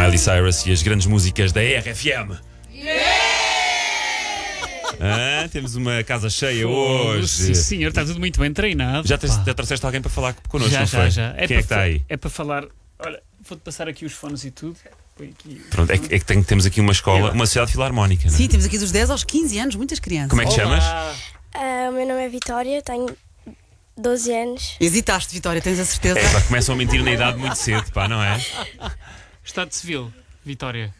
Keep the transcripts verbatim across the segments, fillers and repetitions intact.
Miley Cyrus e as grandes músicas da R F M. Ah, temos uma casa cheia hoje. Sim, senhor, está tudo muito bem treinado. Já, te, já trouxeste alguém para falar connosco, já, não já, foi? já. É Quem é que está aí? É para falar. Olha, vou-te passar aqui os fones e tudo. Aqui. Pronto, é que, é que tem, temos aqui uma escola, uma sociedade filarmónica, não é? Sim, temos aqui dos dez aos quinze anos, muitas crianças. Como é que te chamas? Uh, o meu nome é Vitória, tenho doze anos. Hesitaste, Vitória, tens a certeza? É, pá, começam a mentir na idade muito cedo, pá, não é? Estado Civil, Vitória.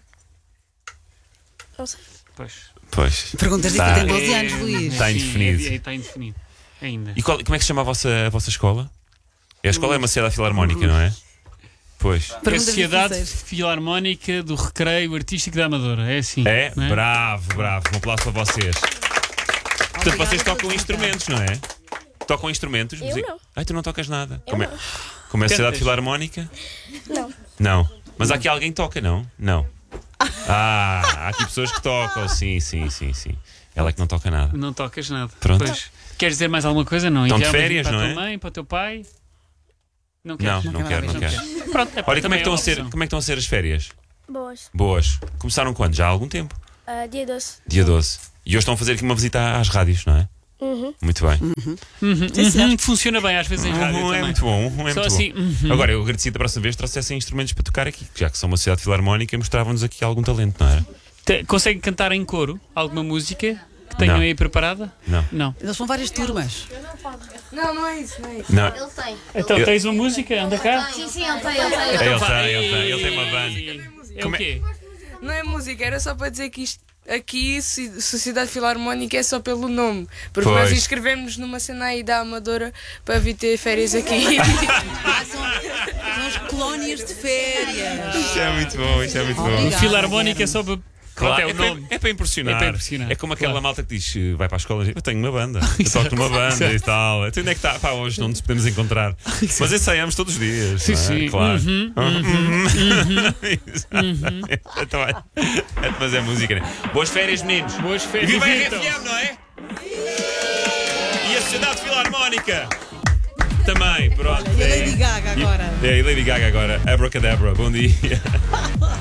Não sei. Pois. Pois. Perguntas Tá. difíceis, tem doze anos, Luís. Está Sim, indefinido. É, é, está indefinido. Ainda. E qual- como é que se chama a vossa, a vossa escola? A escola é uma sociedade filarmónica, não é? Pois. É a Perguntas Sociedade difíceis. Filarmónica do Recreio Artístico da Amadora. É assim. É? não é? Bravo, bravo. Um aplauso para vocês. Portanto, vocês tocam instrumentos, não é? Tocam instrumentos? Eu Music- não. Ai, tu não tocas nada. Eu Como é, não. como é sociedade Cantas? filarmónica? Não. Não. Mas há aqui alguém que toca, não? Não. Ah, há aqui pessoas que tocam. Sim, sim, sim, sim. Ela é que não toca nada. Não tocas nada. Pronto. Pois. Queres dizer mais alguma coisa? Não? Estão de Enviar um férias, beijinho para não a tua é? mãe, para o teu pai? Não Não, queres? não quero quero, nada, não não quero. Pronto, é, Olha, como é, também que estão a uma ser, opção. como é que estão a ser as férias? Boas. Boas. Começaram quando? Já há algum tempo? Uh, dia doze. Dia doze. E hoje estão a fazer aqui uma visita às rádios, não é? Uhum. Muito bem. Uhum, Sim, uhum, funciona bem às vezes em rádio Uhum, é também. muito bom. É Só muito assim. bom. uhum. Agora, eu agradeci da próxima vez que trouxessem instrumentos para tocar aqui, já que são uma sociedade filarmónica, mostravam-nos aqui algum talento, não era? Te- Consegue cantar em coro alguma música que tenham Não. aí preparada? Não. Não. Eles são várias turmas. Não, não é isso, não é isso. Não. Ele tem. Então Eu- tens uma música? Anda cá. Sim, sim, ele tem, ele tem. É, ele Vá. tem, ele tem, ele tem uma banda. É Como o é- quê? Não é música, era só para dizer que isto aqui, Soci- Sociedade Filarmónica, é só pelo nome. Porque Pois. nós inscrevemos numa cena aí da Amadora para vir ter férias aqui. Ah, são, são as colónias de férias. Isto é muito bom, isto é muito bom. Obrigada. Filarmónica é só para. Claro, Pronto, é o é, nome. para, é para impressionar. É para impressionar, É como aquela claro. malta que diz: eh, vai para a escola, eu tenho uma banda, eu toco numa banda e tal. Então onde é que está? Pá, hoje não nos podemos encontrar. Mas ensaiamos todos os dias. Sim, não é? sim. Claro. Uhum, Exatamente. Então, é- mas é música, né? Boas férias, meninos. Boas E férias. viva a R então. F M, não é? E a Sociedade Filarmónica também, pronto. E a Lady Gaga agora. É, e Lady Gaga agora. Abracadabra, bom dia.